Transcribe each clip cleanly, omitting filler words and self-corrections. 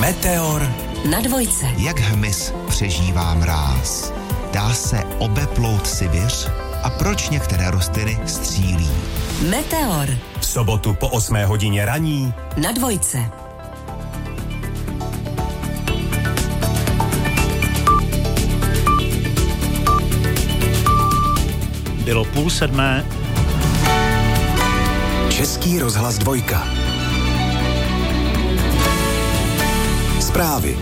Meteor na dvojce. Jak hmyz přežívá mráz? Dá se obeplout Sibiř? A proč některé rostliny střílí? Meteor. v sobotu po 8 hodině raní na dvojce. Bylo 6:30. Český rozhlas 2. Zprávy.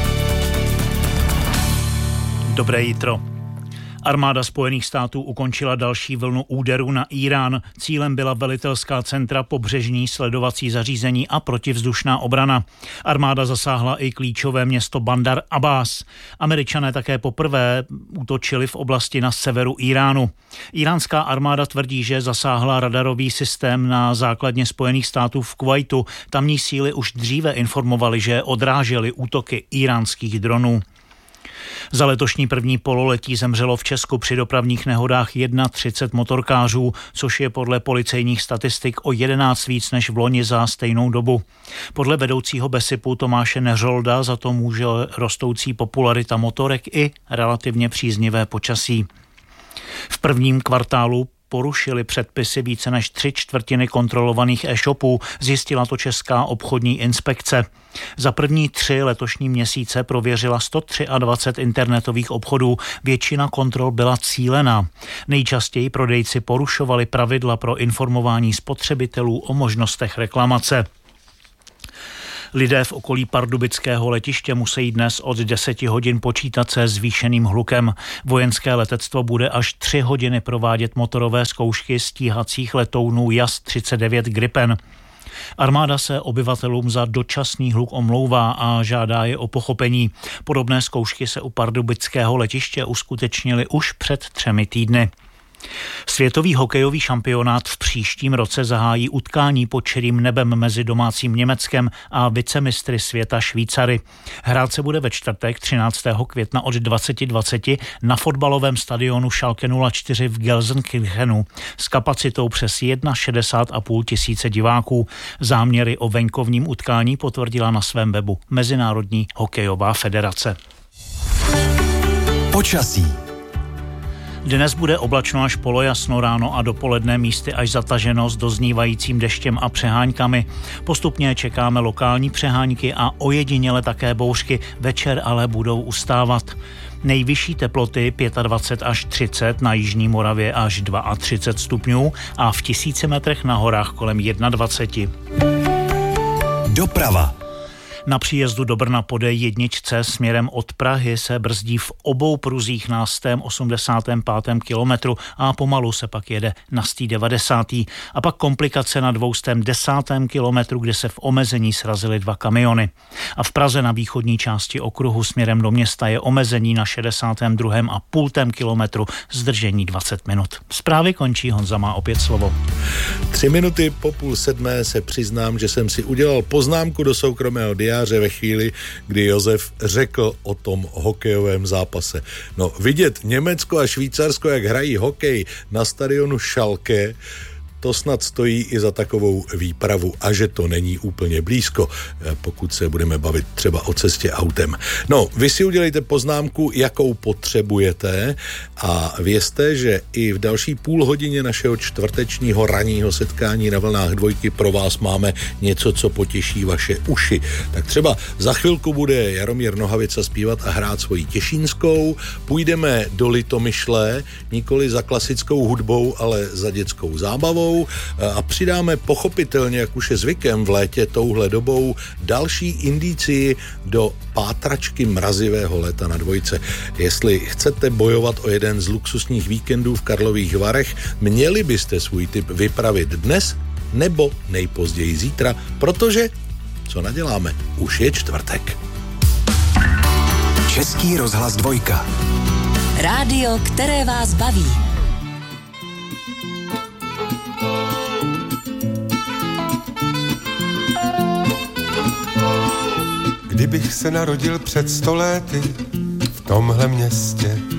Dobré jitro. Armáda Spojených států ukončila další vlnu úderů na Írán. Cílem byla velitelská centra, pobřežní sledovací zařízení a protivzdušná obrana. Armáda zasáhla i klíčové město Bandar Abbas. Američané také poprvé útočili v oblasti na severu Íránu. Íránská armáda tvrdí, že zasáhla radarový systém na základně Spojených států v Kuvajtu. Tamní síly už dříve informovaly, že odrážely útoky íránských dronů. Za letošní první pololetí zemřelo v Česku při dopravních nehodách 31 motorkářů, což je podle policejních statistik o 11 víc než v loni za stejnou dobu. Podle vedoucího BESIPu Tomáše Neřolda za to může rostoucí popularita motorek i relativně příznivé počasí. V prvním kvartálu porušili předpisy více než 3/4 kontrolovaných e-shopů, zjistila to Česká obchodní inspekce. Za první 3 letošní měsíce prověřila 123 internetových obchodů, většina kontrol byla cílená. Nejčastěji prodejci porušovali pravidla pro informování spotřebitelů o možnostech reklamace. Lidé v okolí pardubického letiště musí dnes od 10 hodin počítat se zvýšeným hlukem. Vojenské letectvo bude až 3 hodiny provádět motorové zkoušky stíhacích letounů JAS-39 Gripen. Armáda se obyvatelům za dočasný hluk omlouvá a žádá je o pochopení. Podobné zkoušky se u pardubického letiště uskutečnily už před 3 týdny. Světový hokejový šampionát v příštím roce zahájí utkání pod čirým nebem mezi domácím Německem a vicemistry světa Švýcary. Hrát se bude ve čtvrtek 13. května od 20:20 na fotbalovém stadionu Schalke 04 v Gelsenkirchenu s kapacitou přes 61,5 tisíce diváků. Záměry o venkovním utkání potvrdila na svém webu Mezinárodní hokejová federace. Počasí. Dnes bude oblačno až polojasno, ráno a dopoledne místy až zataženo s doznívajícím deštěm a přeháňkami. Postupně čekáme lokální přeháňky a ojediněle také bouřky, večer ale budou ustávat. Nejvyšší teploty 25 až 30, na jižní Moravě až 32 stupňů a v 1000 metrech na horách kolem 21. Doprava. Na příjezdu do Brna po D1 směrem od Prahy se brzdí v obou pruzích na 185. kilometru a pomalu se pak jede na 190. A pak komplikace na 210. kilometru, kde se v omezení srazily 2 kamiony. A v Praze na východní části okruhu směrem do města je omezení na 62,5 kilometru, zdržení 20 minut. Zprávy končí, Honza má opět slovo. 3 minuty po 6:30 se přiznám, že jsem si udělal poznámku do soukromého diáře ve chvíli, kdy Josef řekl o tom hokejovém zápase. No, vidět Německo a Švýcarsko, jak hrají hokej na stadionu Schalke, to snad stojí i za takovou výpravu a že to není úplně blízko, pokud se budeme bavit třeba o cestě autem. No, vy si udělejte poznámku, jakou potřebujete a vězte, že i v další půl hodině našeho čtvrtečního ranního setkání na vlnách 2 pro vás máme něco, co potěší vaše uši. Tak třeba za chvilku bude Jaromír Nohavica zpívat a hrát svoji těšínskou, půjdeme do Litomyšle, nikoli za klasickou hudbou, ale za dětskou zábavou, a přidáme pochopitelně, jak už je zvykem v létě touhle dobou, další indícii do pátračky mrazivého léta na 2. Jestli chcete bojovat o jeden z luxusních víkendů v Karlových Varech, měli byste svůj tip vypravit dnes nebo nejpozději zítra, protože, co naděláme, už je čtvrtek. Český rozhlas 2. Rádio, které vás baví. Kdybych se narodil před 100 lety v tomhle městě,